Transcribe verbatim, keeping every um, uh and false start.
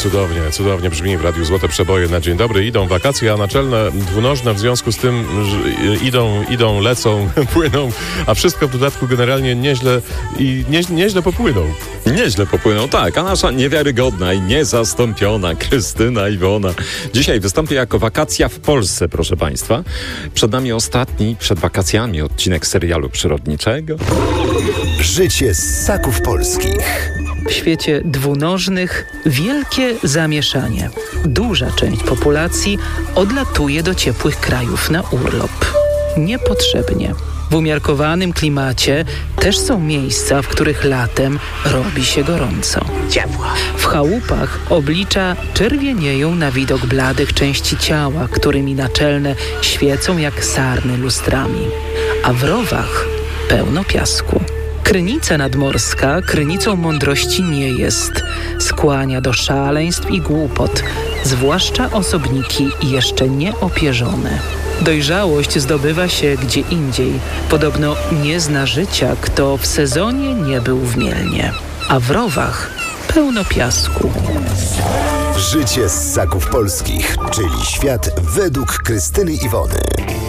cudownie, cudownie brzmi w Radiu Złote Przeboje na dzień dobry. Idą wakacje, a naczelne dwunożne w związku z tym że idą, idą, lecą, płyną, a wszystko w dodatku generalnie nieźle i nie, nieźle popłyną. Nieźle popłyną, tak, a nasza niewiarygodna i niezastąpiona Krystyna Iwona dzisiaj wystąpi jako Wakacja w Polsce, proszę Państwa. Przed nami ostatni, przed wakacjami, odcinek serialu przyrodniczego. Życie ssaków polskich. W świecie dwunożnych wielkie zamieszanie. Duża część populacji odlatuje do ciepłych krajów na urlop. Niepotrzebnie. W umiarkowanym klimacie też są miejsca, w których latem robi się gorąco. Ciepło. W chałupach oblicza czerwienieją na widok bladych części ciała, którymi naczelne świecą jak sarny lustrami. A w rowach pełno piasku. Krynica nadmorska krynicą mądrości nie jest. Skłania do szaleństw i głupot, zwłaszcza osobniki jeszcze nieopierzone. Dojrzałość zdobywa się gdzie indziej. Podobno nie zna życia, kto w sezonie nie był w Mielnie. A w rowach pełno piasku. Życie ssaków polskich, czyli świat według Krystyny Iwony.